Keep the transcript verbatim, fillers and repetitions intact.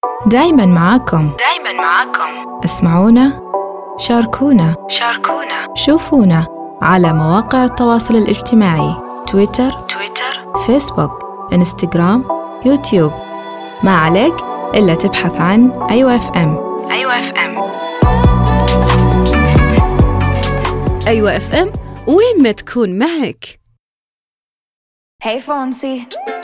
دايماً معاكم. دايماً معاكم. اسمعونا، شاركونا، شاركونا، شوفونا على مواقع التواصل الاجتماعي: تويتر، تويتر، فيسبوك، إنستغرام، يوتيوب. ما عليك إلا تبحث عن أيوة اف ام. أيوة اف ام. أيوة اف ام، وين ما تكون معك. Hey Fonzie.